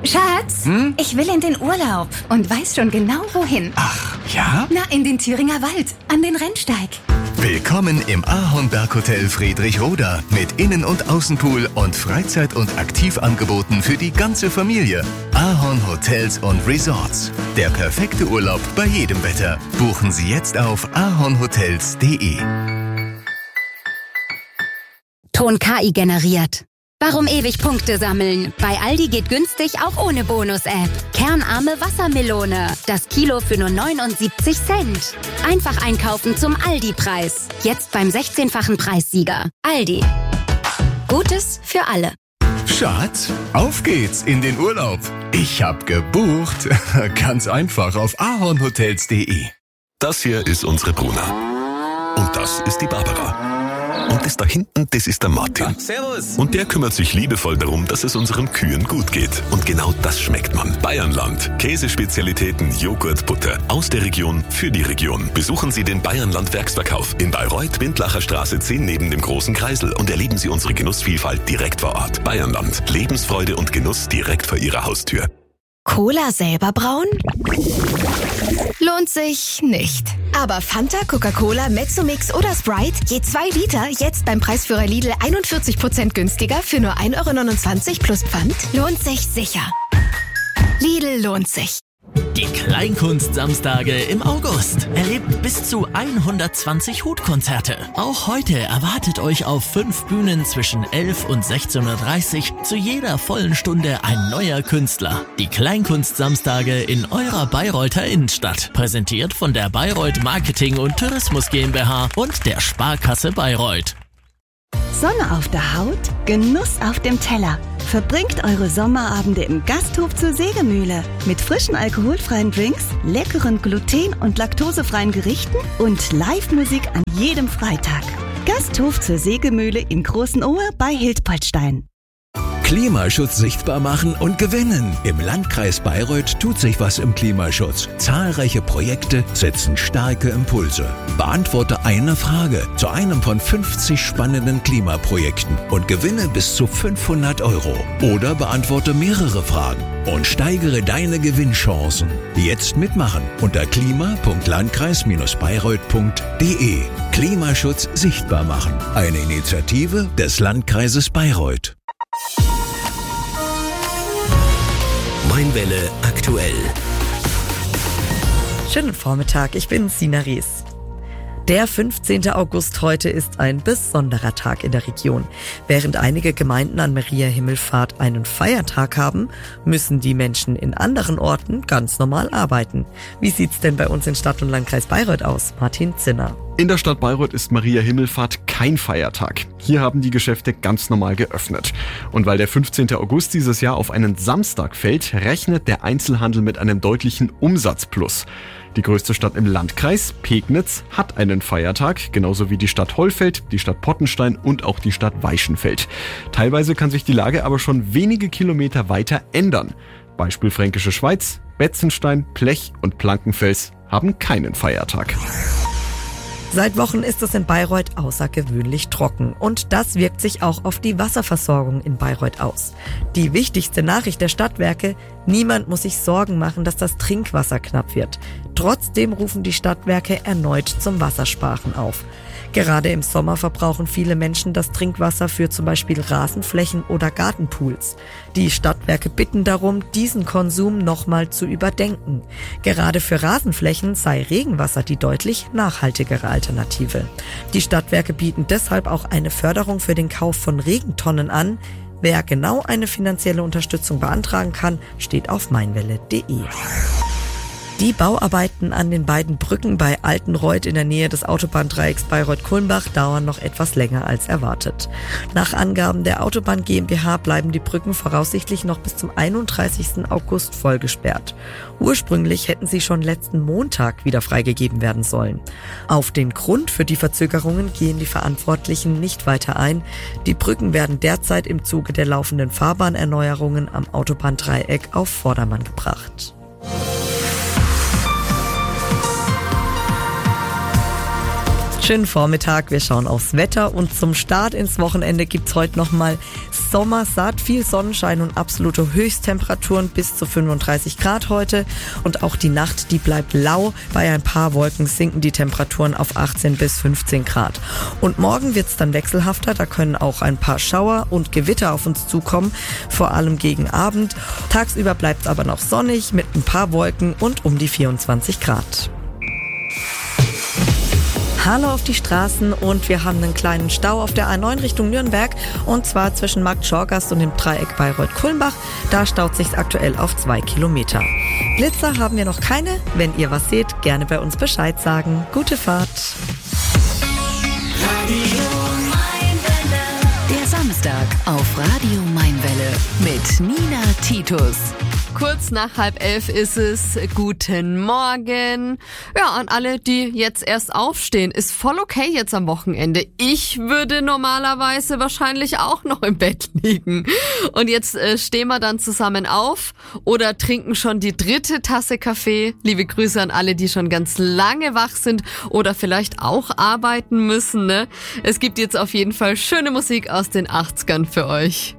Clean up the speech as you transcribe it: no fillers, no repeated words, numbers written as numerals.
Schatz, ich will in den Urlaub und weiß schon genau wohin. Ach, ja? Na, in den Thüringer Wald, an den Rennsteig. Willkommen im Ahornberg-Hotel Friedrichroda mit Innen- und Außenpool und Freizeit- und Aktivangeboten für die ganze Familie. Ahorn Hotels und Resorts. Der perfekte Urlaub bei jedem Wetter. Buchen Sie jetzt auf ahornhotels.de. Ton KI generiert. Warum ewig Punkte sammeln? Bei Aldi geht günstig auch ohne Bonus-App. Kernarme Wassermelone. Das Kilo für nur 79 Cent. Einfach einkaufen zum Aldi-Preis. Jetzt beim 16-fachen Preissieger. Aldi. Gutes für alle. Schatz, auf geht's in den Urlaub. Ich hab gebucht. Ganz einfach auf ahornhotels.de. Das hier ist unsere Bruna. Und das ist die Barbara. Und das da hinten, das ist der Martin. Servus. Und der kümmert sich liebevoll darum, dass es unseren Kühen gut geht. Und genau das schmeckt man. Bayernland. Käsespezialitäten, Joghurt, Butter. Aus der Region, für die Region. Besuchen Sie den Bayernland Werksverkauf in Bayreuth, Windlacher Straße 10 neben dem Großen Kreisel und erleben Sie unsere Genussvielfalt direkt vor Ort. Bayernland. Lebensfreude und Genuss direkt vor Ihrer Haustür. Cola selber brauen? Lohnt sich nicht. Aber Fanta, Coca-Cola, Mezzomix oder Sprite, je 2 Liter, jetzt beim Preisführer Lidl 41% günstiger für nur 1,29 € plus Pfand, lohnt sich sicher. Lidl lohnt sich. Die Kleinkunst-Samstage im August. Erlebt bis zu 120 Hutkonzerte. Auch heute erwartet euch auf 5 Bühnen zwischen 11 und 16:30 Uhr zu jeder vollen Stunde ein neuer Künstler. Die Kleinkunst-Samstage in eurer Bayreuther Innenstadt. Präsentiert von der Bayreuth Marketing und Tourismus GmbH und der Sparkasse Bayreuth. Sonne auf der Haut, Genuss auf dem Teller. Verbringt eure Sommerabende im Gasthof zur Sägemühle mit frischen alkoholfreien Drinks, leckeren gluten- und laktosefreien Gerichten und Live-Musik an jedem Freitag. Gasthof zur Sägemühle in Großenohe bei Hildpoltstein. Klimaschutz sichtbar machen und gewinnen. Im Landkreis Bayreuth tut sich was im Klimaschutz. Zahlreiche Projekte setzen starke Impulse. Beantworte eine Frage zu einem von 50 spannenden Klimaprojekten und gewinne bis zu 500 €. Oder beantworte mehrere Fragen und steigere deine Gewinnchancen. Jetzt mitmachen unter klima.landkreis-bayreuth.de. Klimaschutz sichtbar machen. Eine Initiative des Landkreises Bayreuth. Mainwelle aktuell. Schönen Vormittag, ich bin Sina Ries. Der 15. August heute ist ein besonderer Tag in der Region. Während einige Gemeinden an Maria Himmelfahrt einen Feiertag haben, müssen die Menschen in anderen Orten ganz normal arbeiten. Wie sieht's denn bei uns in Stadt- und Landkreis Bayreuth aus? Martin Zinner. In der Stadt Bayreuth ist Maria Himmelfahrt kein Feiertag. Hier haben die Geschäfte ganz normal geöffnet. Und weil der 15. August dieses Jahr auf einen Samstag fällt, rechnet der Einzelhandel mit einem deutlichen Umsatzplus. Die größte Stadt im Landkreis, Pegnitz, hat einen Feiertag, genauso wie die Stadt Hollfeld, die Stadt Pottenstein und auch die Stadt Weichenfeld. Teilweise kann sich die Lage aber schon wenige Kilometer weiter ändern. Beispiel Fränkische Schweiz, Betzenstein, Plech und Plankenfels haben keinen Feiertag. Seit Wochen ist es in Bayreuth außergewöhnlich trocken und das wirkt sich auch auf die Wasserversorgung in Bayreuth aus. Die wichtigste Nachricht der Stadtwerke: Niemand muss sich Sorgen machen, dass das Trinkwasser knapp wird. Trotzdem rufen die Stadtwerke erneut zum Wassersparen auf. Gerade im Sommer verbrauchen viele Menschen das Trinkwasser für zum Beispiel Rasenflächen oder Gartenpools. Die Stadtwerke bitten darum, diesen Konsum nochmal zu überdenken. Gerade für Rasenflächen sei Regenwasser die deutlich nachhaltigere Alternative. Die Stadtwerke bieten deshalb auch eine Förderung für den Kauf von Regentonnen an. Wer genau eine finanzielle Unterstützung beantragen kann, steht auf mainwelle.de. Die Bauarbeiten an den beiden Brücken bei Altenreuth in der Nähe des Autobahndreiecks Bayreuth-Kulmbach dauern noch etwas länger als erwartet. Nach Angaben der Autobahn GmbH bleiben die Brücken voraussichtlich noch bis zum 31. August vollgesperrt. Ursprünglich hätten sie schon letzten Montag wieder freigegeben werden sollen. Auf den Grund für die Verzögerungen gehen die Verantwortlichen nicht weiter ein. Die Brücken werden derzeit im Zuge der laufenden Fahrbahnerneuerungen am Autobahndreieck auf Vordermann gebracht. Schönen Vormittag, wir schauen aufs Wetter und zum Start ins Wochenende gibt's heute nochmal sommersatt, viel Sonnenschein und absolute Höchsttemperaturen bis zu 35 Grad heute. Und auch die Nacht, die bleibt lau. Bei ein paar Wolken sinken die Temperaturen auf 18 bis 15 Grad. Und morgen wird's dann wechselhafter, da können auch ein paar Schauer und Gewitter auf uns zukommen, vor allem gegen Abend. Tagsüber bleibt's aber noch sonnig mit ein paar Wolken und um die 24 Grad. Hallo auf die Straßen und wir haben einen kleinen Stau auf der A9 Richtung Nürnberg und zwar zwischen Markt Schorgast und dem Dreieck Bayreuth-Kulmbach. Da staut sich's aktuell auf 2 Kilometer. Blitzer haben wir noch keine. Wenn ihr was seht, gerne bei uns Bescheid sagen. Gute Fahrt. Der Samstag auf Radio Mainwelle mit Nina Titus. Kurz nach 10:30 ist es. Guten Morgen. Ja, an alle, die jetzt erst aufstehen, ist voll okay jetzt am Wochenende. Ich würde normalerweise wahrscheinlich auch noch im Bett liegen. Und jetzt stehen wir dann zusammen auf oder trinken schon die 3. Tasse Kaffee. Liebe Grüße an alle, die schon ganz lange wach sind oder vielleicht auch arbeiten müssen, ne? Es gibt jetzt auf jeden Fall schöne Musik aus den 80ern für euch.